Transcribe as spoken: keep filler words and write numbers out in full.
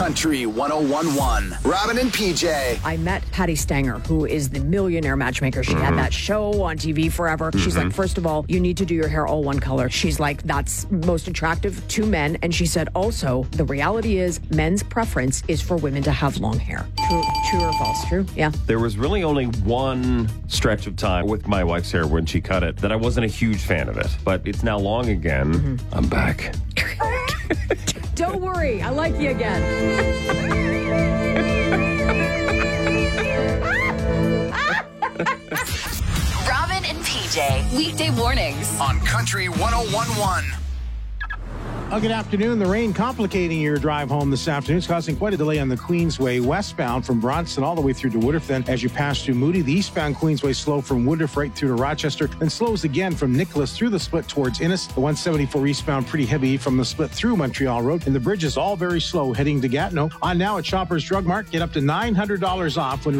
Country one oh one point one. Robin and P J. I met Patty Stanger, who is the millionaire matchmaker. She mm-hmm. had that show on T V forever. Mm-hmm. She's like, first of all, you need to do your hair all one color. She's like, that's most attractive to men. And she said, also, the reality is men's preference is for women to have long hair. True, true or false? True? Yeah. There was really only one stretch of time with my wife's hair when she cut it that I wasn't a huge fan of it. But it's now long again. Mm-hmm. I'm back. Don't worry. I like you again. Robin and P J, weekday mornings on Country one oh one point one. Oh, good afternoon. The rain complicating your drive home this afternoon. It's causing quite a delay on the Queensway westbound from Bronson all the way through to Woodruff. Then as you pass through Moody, the eastbound Queensway slow from Woodruff right through to Rochester, then slows again from Nicholas through the split towards Innis. The one seventy-four eastbound pretty heavy from the split through Montreal Road. And the bridge is all very slow heading to Gatineau. On now at Shoppers Drug Mart, get up to nine hundred dollars off when